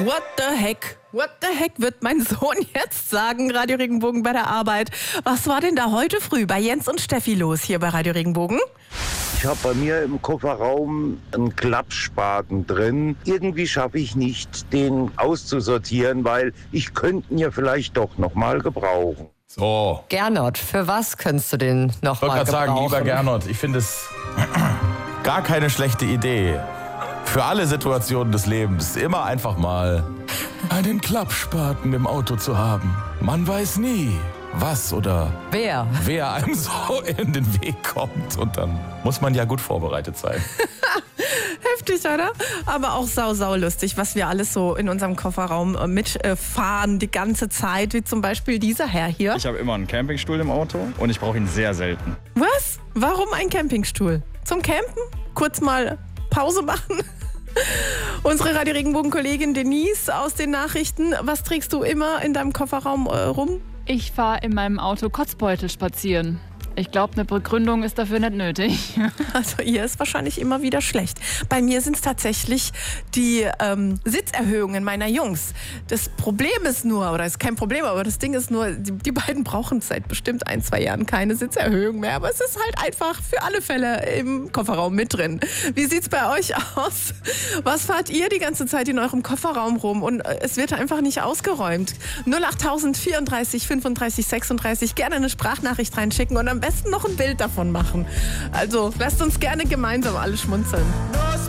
What the heck? What the heck wird mein Sohn jetzt sagen, Radio Regenbogen bei der Arbeit? Was war denn da heute früh bei Jens und Steffi los hier bei Radio Regenbogen? Ich habe bei mir im Kofferraum einen Klappspaten drin. Irgendwie schaffe ich nicht, den auszusortieren, weil ich könnte ihn ja vielleicht doch noch mal gebrauchen. So. Gernot, für was könntest du den noch mal gebrauchen? Ich wollte gerade sagen, lieber Gernot, ich finde es gar keine schlechte Idee. Für alle Situationen des Lebens immer einfach mal einen Klappspaten im Auto zu haben. Man weiß nie, was oder wer einem so in den Weg kommt. Und dann muss man ja gut vorbereitet sein. Heftig, oder? Aber auch sau lustig, was wir alles so in unserem Kofferraum mitfahren die ganze Zeit, wie zum Beispiel dieser Herr hier. Ich habe immer einen Campingstuhl im Auto und ich brauche ihn sehr selten. Was? Warum ein Campingstuhl? Zum Campen? Kurz mal Pause machen? Unsere Radio Regenbogen-Kollegin Denise aus den Nachrichten. Was trägst du immer in deinem Kofferraum rum? Ich fahre in meinem Auto Kotzbeutel spazieren. Ich glaube, eine Begründung ist dafür nicht nötig. Also ihr ist wahrscheinlich immer wieder schlecht. Bei mir sind es tatsächlich die Sitzerhöhungen meiner Jungs. Das Problem ist nur, oder ist kein Problem, aber das Ding ist nur, die beiden brauchen seit bestimmt 1-2 Jahren keine Sitzerhöhung mehr. Aber es ist halt einfach für alle Fälle im Kofferraum mit drin. Wie sieht's bei euch aus? Was fahrt ihr die ganze Zeit in eurem Kofferraum rum? Und es wird einfach nicht ausgeräumt. 08000 34 35 36. Gerne eine Sprachnachricht reinschicken und am besten noch ein Bild davon machen. Also lasst uns gerne gemeinsam alle schmunzeln.